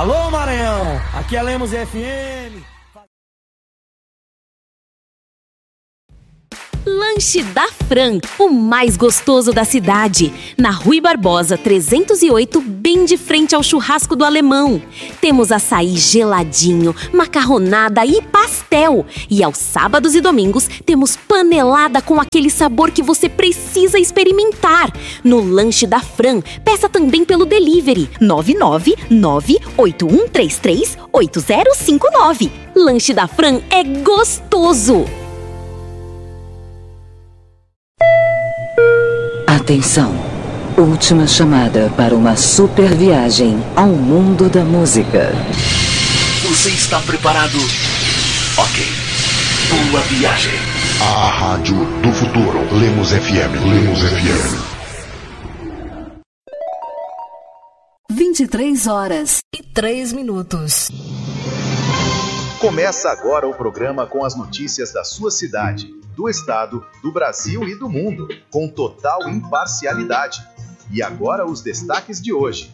Alô, Maranhão, aqui é Lemos FM. Lanche da Fran, o mais gostoso da cidade. Na Rui Barbosa 308, bem de frente ao churrasco do Alemão. Temos açaí geladinho, macarronada e pastel. E aos sábados e domingos temos panelada com aquele sabor que você precisa experimentar. No Lanche da Fran, peça também pelo delivery 99981338059. Lanche da Fran é gostoso. Atenção! Última chamada para uma super viagem ao mundo da música. Você está preparado? Ok. Boa viagem. A rádio do futuro. Lemos FM. Lemos FM. 23h03. Começa agora o programa com as notícias da sua cidade, do estado, do Brasil e do mundo, com total imparcialidade. E agora os destaques de hoje.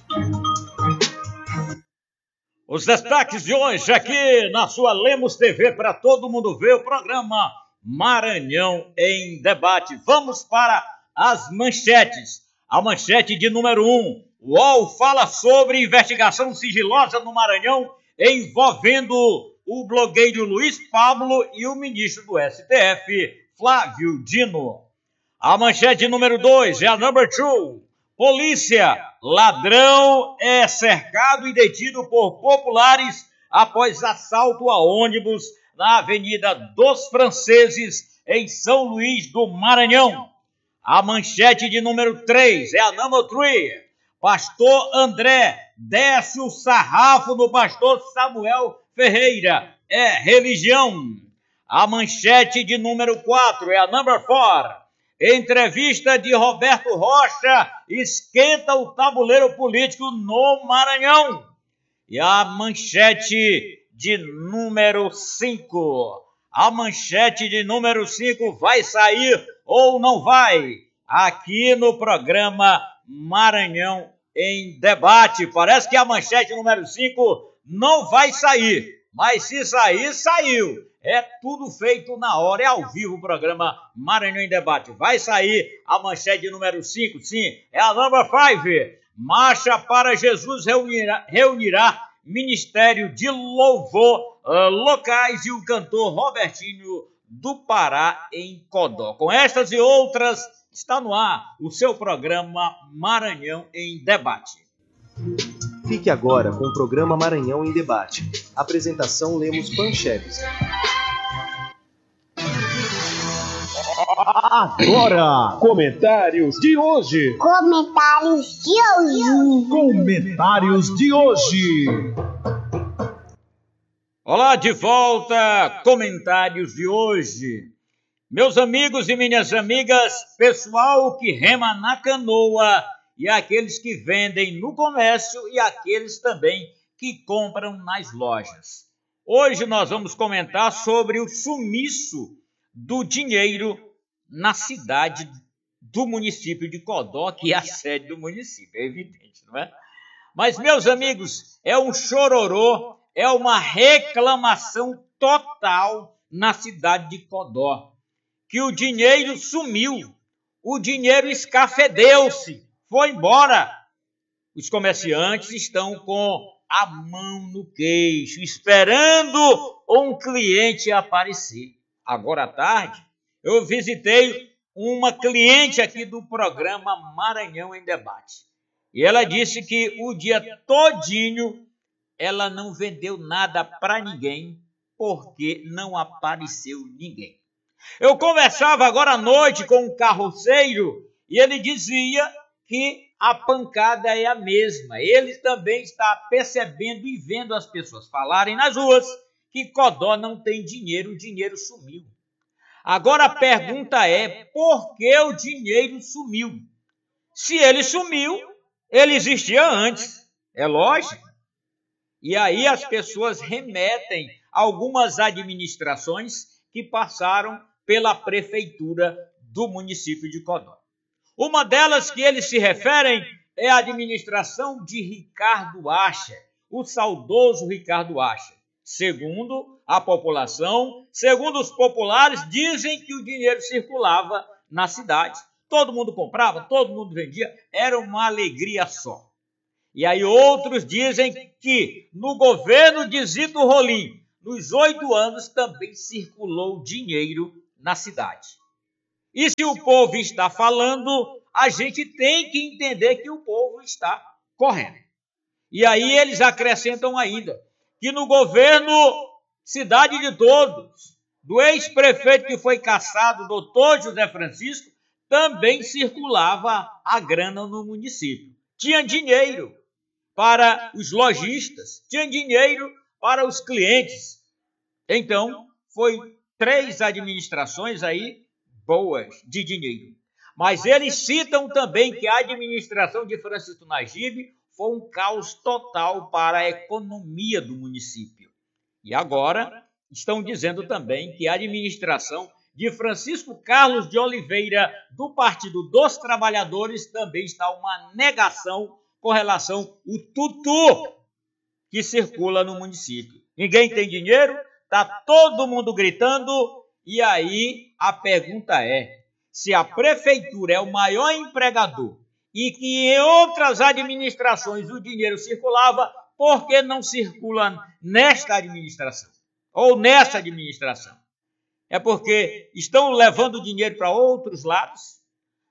Os destaques de hoje aqui na sua Lemos TV, para todo mundo ver o programa Maranhão em Debate. Vamos para as manchetes. A manchete de número 1. O UOL fala sobre investigação sigilosa no Maranhão envolvendo o blogueiro Luiz Pablo e o ministro do STF, Flávio Dino. A manchete número 2 é a number 2. Polícia, ladrão é cercado e detido por populares após assalto a ônibus na Avenida dos Franceses, em São Luís do Maranhão. A manchete de número 3 é a number 3. Pastor André desce o sarrafo do pastor Samuel Ferreira. É religião. A manchete de número 4 é a number 4. Entrevista de Roberto Rocha esquenta o tabuleiro político no Maranhão. E a manchete de número 5. A manchete de número 5 vai sair ou não vai? Aqui no programa Maranhão em Debate. Parece que a manchete número 5 não vai sair, mas se sair, saiu. É tudo feito na hora, é ao vivo o programa Maranhão em Debate. Vai sair a manchete número 5, sim, é a number 5. Marcha para Jesus reunirá Ministério de Louvor locais e o cantor Robertinho do Pará em Codó. Com estas e outras, está no ar o seu programa Maranhão em Debate. Fique agora com o programa Maranhão em Debate. Apresentação Lemos Pancheves. Agora, comentários de hoje. Comentários de hoje. Olá, de volta, comentários de hoje. Meus amigos e minhas amigas, pessoal que rema na canoa e aqueles que vendem no comércio e aqueles também que compram nas lojas. Hoje nós vamos comentar sobre o sumiço do dinheiro na cidade do município de Codó, que é a sede do município, é evidente, não é? Mas, meus amigos, é um chororô, é uma reclamação total na cidade de Codó, que o dinheiro sumiu, o dinheiro escafedeu-se, foi embora. Os comerciantes estão com a mão no queixo, esperando um cliente aparecer. Agora à tarde, eu visitei uma cliente aqui do programa Maranhão em Debate. E ela disse que o dia todinho ela não vendeu nada para ninguém, porque não apareceu ninguém. Eu conversava agora à noite com um carroceiro e ele dizia que a pancada é a mesma. Ele também está percebendo e vendo as pessoas falarem nas ruas que Codó não tem dinheiro, o dinheiro sumiu. Agora a pergunta é, por que o dinheiro sumiu? Se ele sumiu, ele existia antes, é lógico. E aí as pessoas remetem a algumas administrações que passaram pela prefeitura do município de Codó. Uma delas que eles se referem é a administração de Ricardo Acher, o saudoso Ricardo acha. Segundo a população, segundo os populares, dizem que o dinheiro circulava na cidade. Todo mundo comprava, todo mundo vendia, era uma alegria só. E aí outros dizem que no governo de Zito Rolim, nos 8 anos, também circulou dinheiro na cidade. E se o povo está falando, a gente tem que entender que o povo está correndo. E aí eles acrescentam ainda que no governo Cidade de Todos, do ex-prefeito que foi cassado, doutor José Francisco, também circulava a grana no município. Tinha dinheiro para os lojistas, tinha dinheiro para os clientes. Então, foi 3 administrações aí boas de dinheiro. Mas eles citam também que a administração de Francisco Najib foi um caos total para a economia do município. E agora estão dizendo também que a administração de Francisco Carlos de Oliveira, do Partido dos Trabalhadores, também está uma negação com relação ao tutu que circula no município. Ninguém tem dinheiro, está todo mundo gritando, e aí a pergunta é, se a prefeitura é o maior empregador e que em outras administrações o dinheiro circulava, por que não circula nesta administração? Ou nessa administração? É porque estão levando dinheiro para outros lados?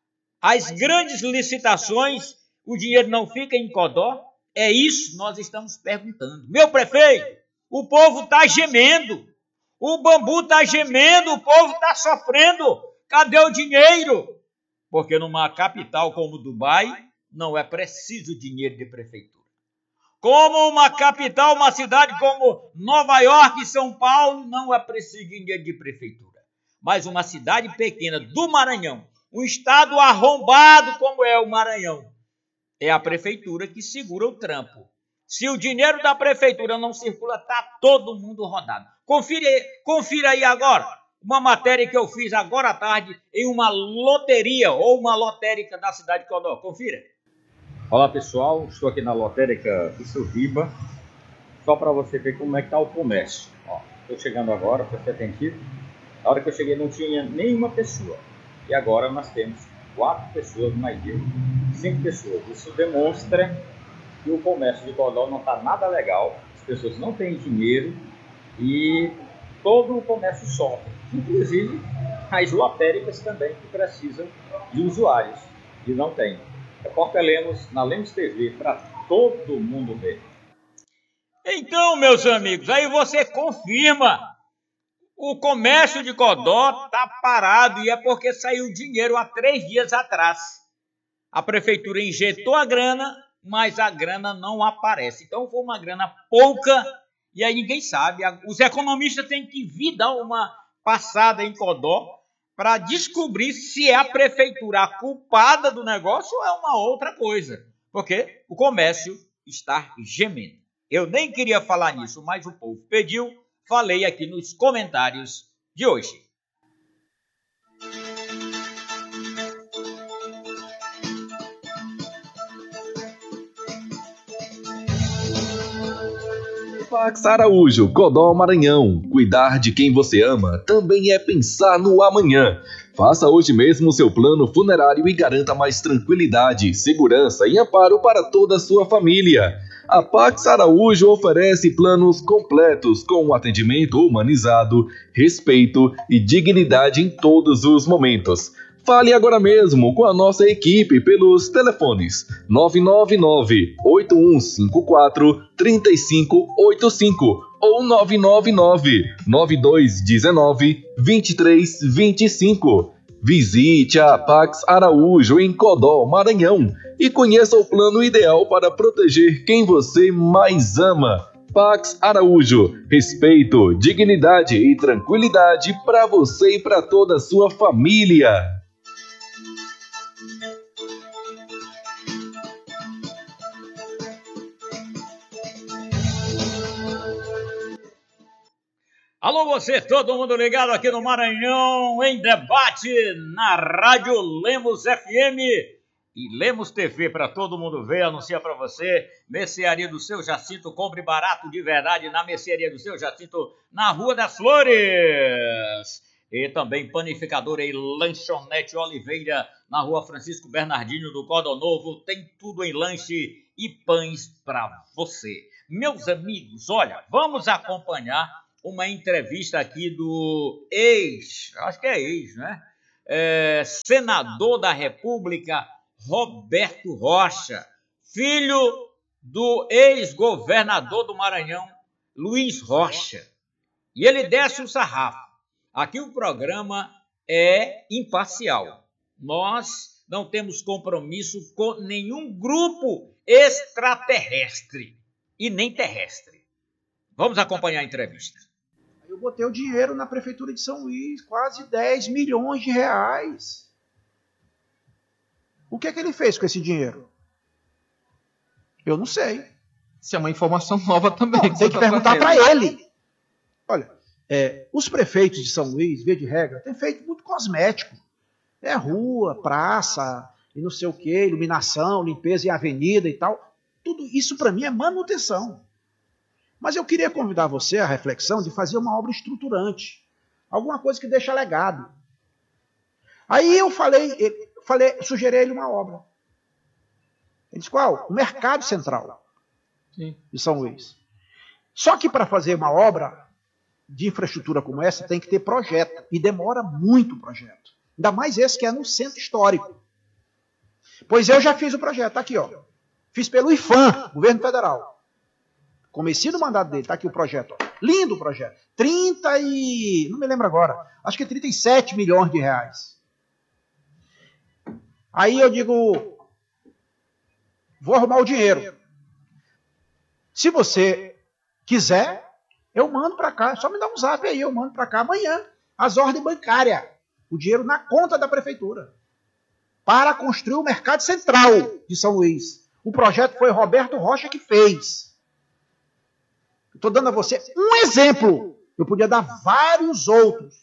As grandes licitações, o dinheiro não fica em Codó? É isso que nós estamos perguntando. Meu prefeito, o povo está gemendo. O bambu está gemendo, o povo está sofrendo. Cadê o dinheiro? Porque numa capital como Dubai, não é preciso dinheiro de prefeitura. Como uma capital, uma cidade como Nova York e São Paulo, não é preciso dinheiro de prefeitura. Mas uma cidade pequena do Maranhão, um estado arrombado como é o Maranhão, é a prefeitura que segura o trampo. Se o dinheiro da prefeitura não circula, está todo mundo rodado. Confira aí agora uma matéria que eu fiz agora à tarde em uma loteria ou uma lotérica da cidade de Codó. Confira. Olá pessoal, estou aqui na lotérica do Surriba, só para você ver como é que está o comércio. Estou chegando agora, para ser atentivo. Na hora que eu cheguei não tinha nenhuma pessoa. E agora nós temos 4 pessoas mais de 5 pessoas. Isso demonstra que o comércio de Codó não está nada legal, as pessoas não têm dinheiro e todo o comércio sofre. Inclusive as lotéricas também que precisam de usuários e não tem. Repórter Lemos, na Lemos TV, para todo mundo ver. Então, meus amigos, aí você confirma. O comércio de Codó está parado e é porque saiu dinheiro há 3 dias atrás. A prefeitura injetou a grana, mas a grana não aparece. Então foi uma grana pouca e aí ninguém sabe. Os economistas têm que vir dar uma passada em Codó para descobrir se é a prefeitura a culpada do negócio ou é uma outra coisa. Porque o comércio está gemendo. Eu nem queria falar nisso, mas o povo pediu. Falei aqui nos comentários de hoje. Pax Araújo, Codó, Maranhão. Cuidar de quem você ama também é pensar no amanhã. Faça hoje mesmo o seu plano funerário e garanta mais tranquilidade, segurança e amparo para toda a sua família. A Pax Araújo oferece planos completos com atendimento humanizado, respeito e dignidade em todos os momentos. Fale agora mesmo com a nossa equipe pelos telefones 999-8154-3585 ou 999-9219-2325. Visite a Pax Araújo em Codó, Maranhão e conheça o plano ideal para proteger quem você mais ama. Pax Araújo, respeito, dignidade e tranquilidade para você e para toda a sua família. Alô você, todo mundo ligado aqui no Maranhão em Debate, na Rádio Lemos FM. e Lemos TV para todo mundo ver, anuncia para você. Mercearia do Seu Jacinto, compre barato de verdade na Mercearia do Seu Jacinto, na Rua das Flores. E também Panificadora e Lanchonete Oliveira, na Rua Francisco Bernardino do Cordão Novo. Tem tudo em lanche e pães para você. Meus amigos, olha, vamos acompanhar uma entrevista aqui do acho que é ex, né? Senador da República, Roberto Rocha, filho do ex-governador do Maranhão, Luiz Rocha. E ele desce o sarrafo. Aqui o programa é imparcial. Nós não temos compromisso com nenhum grupo extraterrestre e nem terrestre. Vamos acompanhar a entrevista. Eu botei o dinheiro na Prefeitura de São Luís, quase 10 milhões de reais. O que é que ele fez com esse dinheiro? Eu não sei. Isso é uma informação nova também. Não, tem que perguntar para ele. Olha, os prefeitos de São Luís, via de regra, têm feito muito cosmético. Rua, praça, e não sei o quê, iluminação, limpeza em avenida e tal. Tudo isso para mim é manutenção. Mas eu queria convidar você à reflexão de fazer uma obra estruturante. Alguma coisa que deixa legado. Aí eu sugeri a ele uma obra. Ele disse, qual? O Mercado Central. Sim. De São Luís. Só que para fazer uma obra de infraestrutura como essa, tem que ter projeto. E demora muito o projeto. Ainda mais esse que é no centro histórico. Pois eu já fiz o projeto. Tá aqui, ó. Fiz pelo IFAM, Governo Federal. Comecei no mandato dele, tá aqui o projeto. Ó. Lindo o projeto. Não me lembro agora. Acho que é 37 milhões de reais. Aí eu digo, vou arrumar o dinheiro. Se você quiser, eu mando para cá. Só me dá um zap aí, eu mando para cá amanhã. As ordens bancárias. O dinheiro na conta da prefeitura. Para construir o Mercado Central de São Luís. O projeto foi Roberto Rocha que fez. Estou dando a você um exemplo. Eu podia dar vários outros.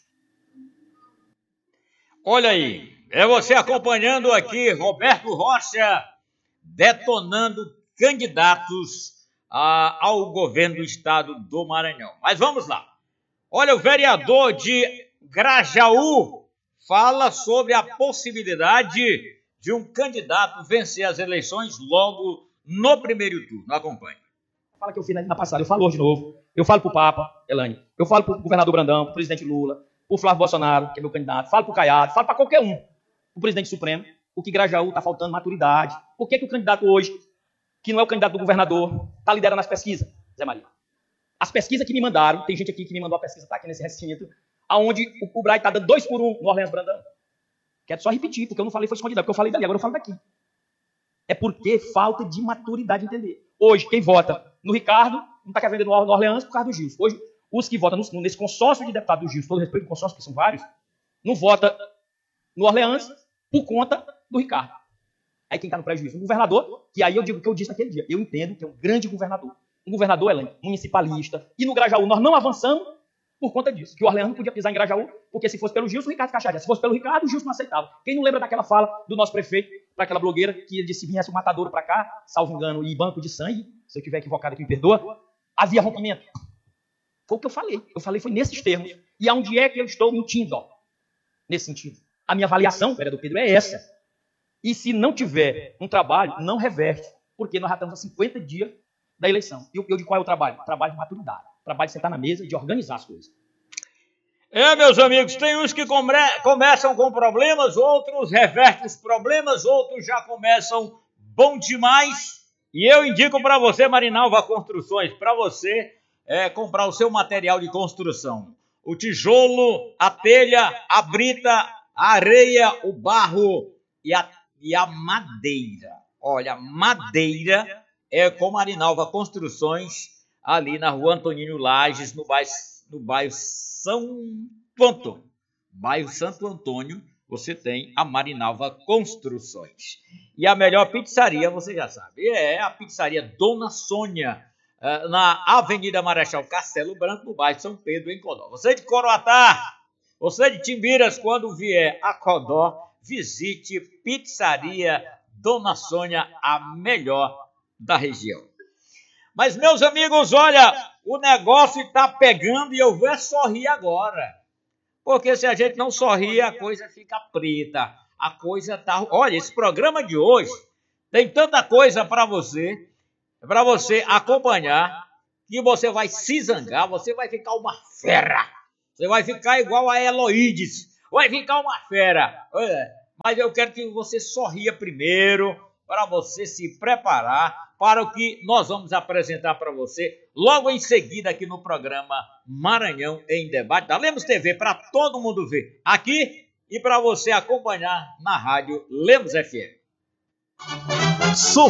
Olha aí, é você acompanhando aqui Roberto Rocha detonando candidatos ao governo do estado do Maranhão. Mas vamos lá. Olha, o vereador de Grajaú fala sobre a possibilidade de um candidato vencer as eleições logo no primeiro turno. Acompanhe. Fala que eu fiz na passada, eu falo hoje de novo. Eu falo pro Papa, Elane. Eu falo pro governador Brandão, pro presidente Lula, pro Flávio Bolsonaro, que é meu candidato. Falo pro Caiado, falo para qualquer um. Pro presidente Supremo, o que Grajaú tá faltando maturidade. Por que o candidato hoje, que não é o candidato do governador, tá liderando as pesquisas, Zé Maria? As pesquisas que me mandaram, tem gente aqui que me mandou a pesquisa, tá aqui nesse recinto, aonde o Braz tá dando 2-1 no Orleans Brandão. Quero só repetir, porque eu não falei foi escondido, porque eu falei dali, agora eu falo daqui. É porque falta de maturidade, entender. Hoje, quem vota no Ricardo, não está querendo no Orleans por causa do Gilson. Hoje, os que votam nesse consórcio de deputados do Gilson, todo respeito ao consórcio, que são vários, não vota no Orleans por conta do Ricardo. Aí quem está no prejuízo? O governador, que aí eu digo o que eu disse naquele dia. Eu entendo que é um grande governador. Um governador, Elane, municipalista. E no Grajaú nós não avançamos por conta disso. Que o Orleans não podia pisar em Grajaú, porque se fosse pelo Gilson, o Ricardo Cachadinha. Se fosse pelo Ricardo, o Gilson não aceitava. Quem não lembra daquela fala do nosso prefeito para aquela blogueira que ele disse que viesse o matadouro para cá, salvo engano, e banco de sangue, se eu estiver equivocado aqui, me perdoa, havia rompimento. Foi o que eu falei. Eu falei foi nesses termos. E aonde é que eu estou mentindo? Ó, nesse sentido. A minha avaliação, vereador Pedro, é essa. E se não tiver um trabalho, não reverte. Porque nós já estamos a 50 dias da eleição. E eu de qual é o trabalho? Trabalho de maturidade. Trabalho de sentar na mesa e de organizar as coisas. Meus amigos, tem uns que começam com problemas, outros revertem os problemas, outros já começam bom demais. E eu indico para você, Marinalva Construções, para você comprar o seu material de construção. O tijolo, a telha, a brita, a areia, o barro e a madeira. Olha, madeira é com Marinalva Construções, ali na Rua Antonino Lages, no bairro Santo Antônio. Bairro Santo Antônio, você tem a Marinalva Construções. E a melhor pizzaria, você já sabe, é a pizzaria Dona Sônia, na Avenida Marechal Castelo Branco, no bairro São Pedro, em Codó. Você de Coroatá, você de Timbiras, quando vier a Codó, visite Pizzaria Dona Sônia, a melhor da região. Mas, meus amigos, olha, o negócio está pegando e eu vou sorrir agora. Porque se a gente não sorrir, a coisa fica preta. A coisa tá... Olha, esse programa de hoje tem tanta coisa para você acompanhar, que você vai se zangar, você vai ficar uma fera. Você vai ficar igual a Heloídes. Vai ficar uma fera. Mas eu quero que você sorria primeiro, para você se preparar para o que nós vamos apresentar para você logo em seguida aqui no programa Maranhão em Debate, da Lemos TV, para todo mundo ver aqui e para você acompanhar na rádio Lemos FM.